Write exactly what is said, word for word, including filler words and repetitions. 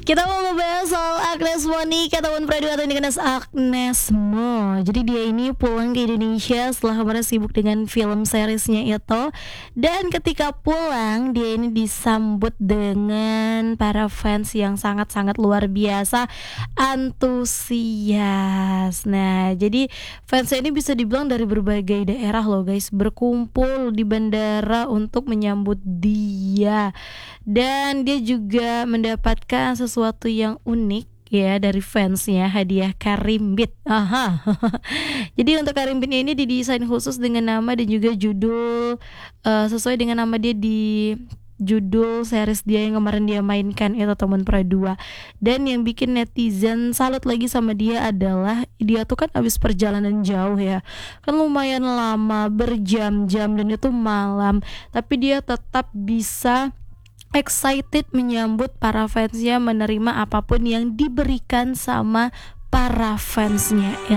Kita mau ngebahas soal Agnes Monica tahun Pradu atau dengan Agnes Mo. Jadi dia ini pulang ke Indonesia setelah kemarin sibuk dengan film seriesnya itu. Dan ketika pulang dia ini disambut dengan para fans yang sangat-sangat luar biasa antusias. Nah jadi fansnya ini bisa dibilang dari berbagai daerah loh guys, berkumpul di bandara untuk menyambut dia. Dan dia juga mendapatkan sesuatu yang unik ya dari fansnya, hadiah Karimbit. Aha. Jadi untuk Karimbit ini didesain khusus dengan nama dan juga judul uh, sesuai dengan nama dia di judul series dia yang kemarin dia mainkan itu Teman Pra dua. Dan yang bikin netizen salut lagi sama dia adalah dia tuh kan abis perjalanan jauh ya, kan lumayan lama berjam-jam dan itu malam, tapi dia tetap bisa excited menyambut para fansnya, menerima apapun yang diberikan sama para fansnya.